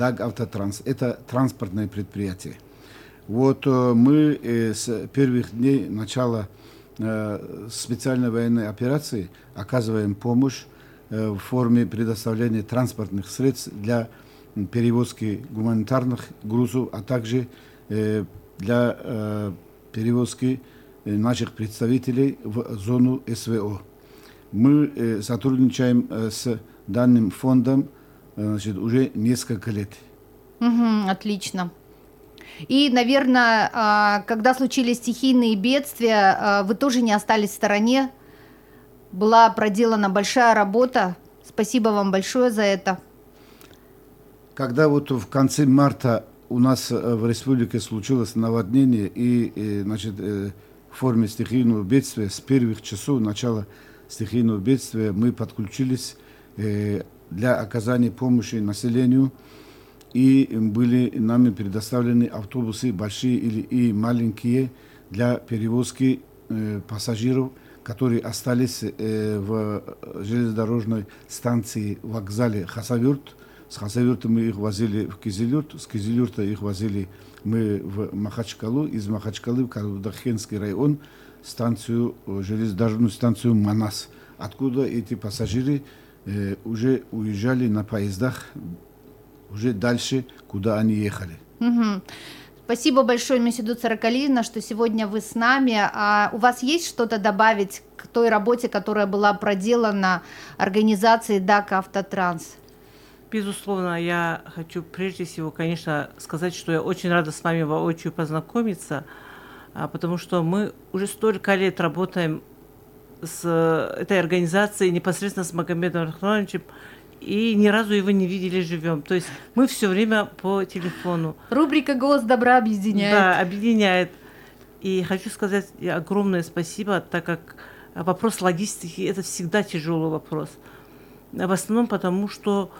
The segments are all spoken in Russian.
ДАГ «Автотранс». Это транспортное предприятие. Вот мы с первых дней начала специальной военной операции оказываем помощь в форме предоставления транспортных средств для перевозки гуманитарных грузов, а также для перевозки наших представителей в зону СВО. Мы сотрудничаем с данным фондом уже несколько лет. Отлично. И, наверное, когда случились стихийные бедствия, вы тоже не остались в стороне. Была проделана большая работа. Спасибо вам большое за это. Когда вот в конце марта у нас в республике случилось наводнение и в форме стихийного бедствия, с первых часов начала стихийного бедствия мы подключились для оказания помощи населению, и были нами предоставлены автобусы большие и маленькие для перевозки пассажиров, которые остались в железнодорожной станции вокзале Хасавюрт. С Хасавюрта мы их возили в Кизилюрт, с Кизилюрта их возили мы в Махачкалу, из Махачкалы в Калудахенский район, железнодорожную станцию Манас, откуда эти пассажиры уже уезжали на поездах уже дальше, куда они ехали. Спасибо большое, Меседут Саракалиевна, что сегодня вы с нами. А у вас есть что-то добавить к той работе, которая была проделана организацией ДАГ «Автотранс»? Безусловно, я хочу прежде всего, конечно, сказать, что я очень рада с вами воочию познакомиться, потому что мы уже столько лет работаем с этой организацией, непосредственно с Магомедом Рахмановичем, и ни разу его не видели живем. То есть мы все время по телефону. Рубрика «Голос добра» объединяет. Да, объединяет. И хочу сказать огромное спасибо, так как вопрос логистики – это всегда тяжелый вопрос. В основном потому, что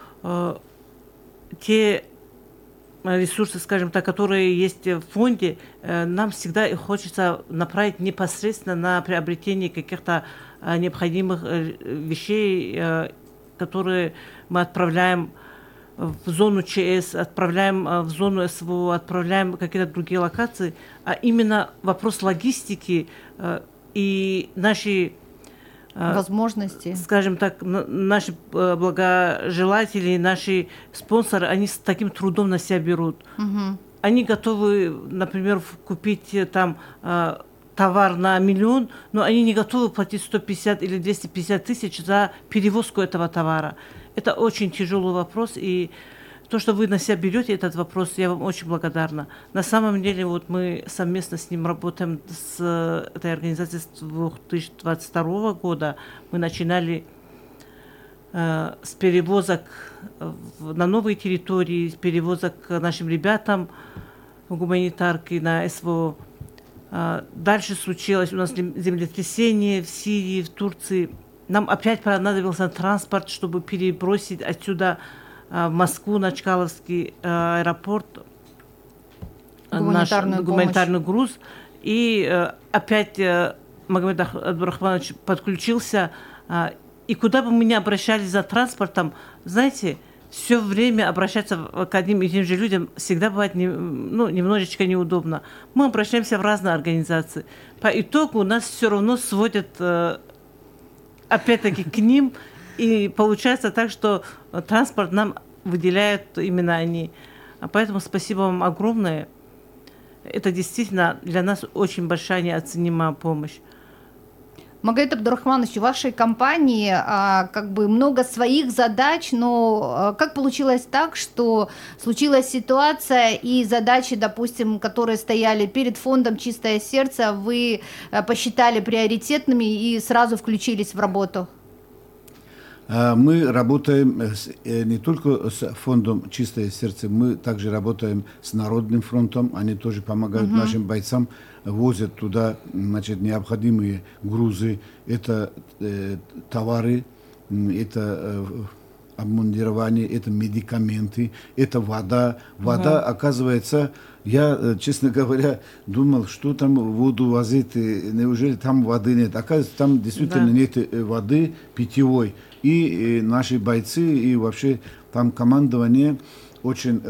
те ресурсы, скажем так, которые есть в фонде, нам всегда их хочется направить непосредственно на приобретение каких-то необходимых вещей, которые мы отправляем в зону ЧС, отправляем в зону СВО, отправляем в какие-то другие локации. А именно вопрос логистики и наши возможности, скажем так, наши благожелатели, наши спонсоры, они с таким трудом на себя берут. Они готовы, например, купить там товар на 1 миллион, но они не готовы платить 150 или 250 тысяч за перевозку этого товара. Это очень тяжелый вопрос, и то, что вы на себя берете этот вопрос, я вам очень благодарна. На самом деле, вот мы совместно с ним работаем, с этой организацией с 2022 года. Мы начинали с перевозок на новые территории, с перевозок нашим ребятам в гуманитарке на СВО. Дальше случилось у нас землетрясение в Сирии, в Турции. Нам опять понадобился транспорт, чтобы перебросить отсюда в Москву, на Чкаловский аэропорт, наш гуманитарный груз. И опять Магомед Абдурахманович подключился. И куда бы мы ни обращались за транспортом, знаете, все время обращаться к одним и тем же людям всегда бывает немножечко неудобно. Мы обращаемся в разные организации. По итогу нас все равно сводят опять-таки к ним. И получается так, что транспорт нам выделяют именно они. Поэтому спасибо вам огромное. Это действительно для нас очень большая неоценимая помощь. Магомед Абдурахманович, у вашей компании много своих задач, но как получилось так, что случилась ситуация и задачи, допустим, которые стояли перед фондом «Чистое сердце», вы посчитали приоритетными и сразу включились в работу? Мы работаем не только с фондом «Чистое сердце», мы также работаем с Народным фронтом, они тоже помогают нашим бойцам, возят туда необходимые грузы, это товары, это обмундирование, это медикаменты, это вода. Вода, оказывается, я, честно говоря, думал, что там воду возить, неужели там воды нет. Оказывается, там действительно нет воды питьевой. И наши бойцы, и вообще там командование очень